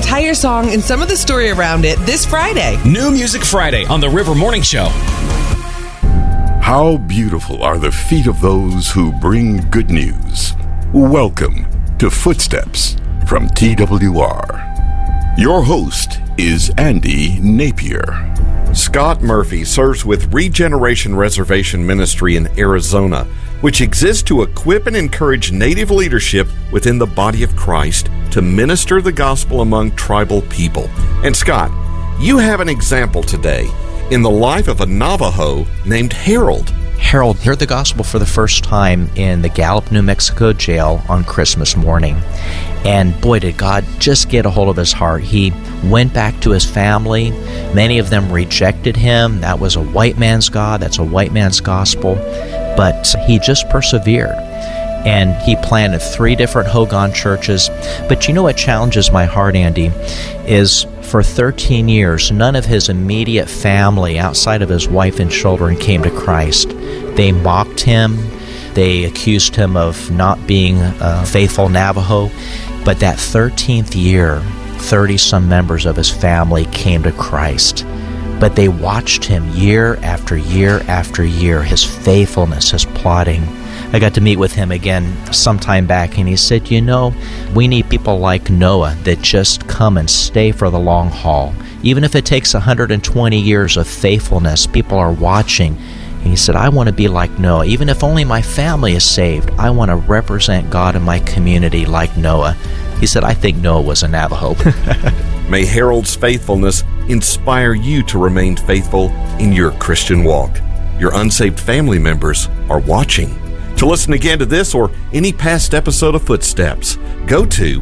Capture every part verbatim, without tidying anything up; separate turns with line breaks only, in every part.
entire song and some of the story around it this Friday.
New Music Friday on the River Morning Show.
How beautiful are the feet of those who bring good news. Welcome to Footsteps from T W R. Your host is Andy Napier.
Scott Murphy serves with Regeneration Reservation Ministry in Arizona, which exists to equip and encourage Native leadership within the body of Christ to minister the gospel among tribal people. And Scott, you have an example today in the life of a Navajo named Harold.
Harold heard the gospel for the first time in the Gallup, New Mexico jail on Christmas morning. And boy, did God just get a hold of his heart. He went back to his family. Many of them rejected him. That was a white man's God. That's a white man's gospel. But he just persevered. And he planted three different Hogan churches. But you know what challenges my heart, Andy, is for thirteen years, none of his immediate family outside of his wife and children came to Christ. They mocked him. They accused him of not being a faithful Navajo. But that thirteenth year, thirty-some members of his family came to Christ. But they watched him year after year after year, his faithfulness, his plotting. I got to meet with him again sometime back, and he said, you know, we need people like Noah that just come and stay for the long haul. Even if it takes one hundred twenty years of faithfulness, people are watching. And he said, I want to be like Noah. Even if only my family is saved, I want to represent God in my community like Noah. He said, I think Noah was a Navajo.
May Harold's faithfulness inspire you to remain faithful in your Christian walk. Your unsaved family members are watching. To listen again to this or any past episode of Footsteps, go to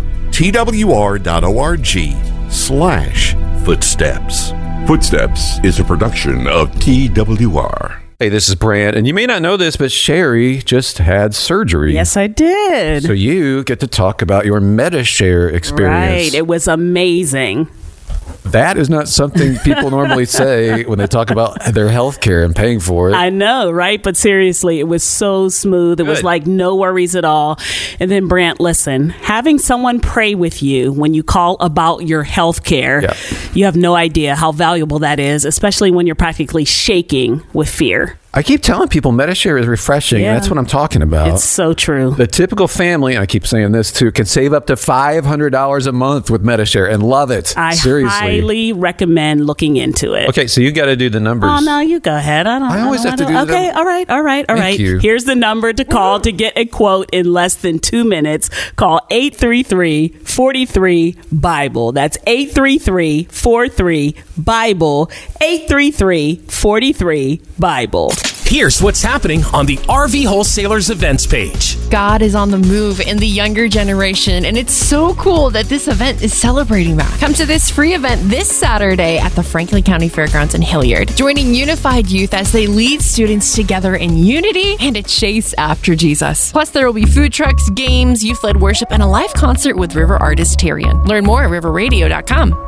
twr.org slash footsteps.
Footsteps is a production of T W R.
Hey, this is Brant, and you may not know this, but Sherry just had surgery.
Yes, I did.
So you get to talk about your MediShare experience.
Right. It was amazing.
That is not something people normally say when they talk about their health care and paying for it.
I know, right? But seriously, it was so smooth. It
Good.
was like no worries at all. And then, Brant, listen, having someone pray with you when you call about your health care,
yeah.
you have no idea how valuable that is, especially when you're practically shaking with fear.
I keep telling people MediShare is refreshing.
Yeah.
That's what I'm talking about.
It's so true.
The typical family, and I keep saying this too, can save up to five hundred dollars a month with MediShare and love it.
I
Seriously.
highly recommend looking into it.
Okay, so you got to do the numbers.
Oh, no, you go ahead. I don't
I always
I
have
don't,
to do
I
the
Okay,
num-
all right, all right, all
Thank
right.
you.
Here's the number to call to get a quote in less than two minutes. Call eight three three, four three, BIBLE. That's eight three three, four three, BIBLE. eight three three, four three, BIBLE.
Here's what's happening on the R V Wholesalers events page.
God is on the move in the younger generation, and it's so cool that this event is celebrating that. Come to this free event this Saturday at the Franklin County Fairgrounds in Hilliard, joining Unified Youth as they lead students together in unity and a chase after Jesus. Plus, there will be food trucks, games, youth-led worship, and a live concert with River artist Tyrion. Learn more at river radio dot com.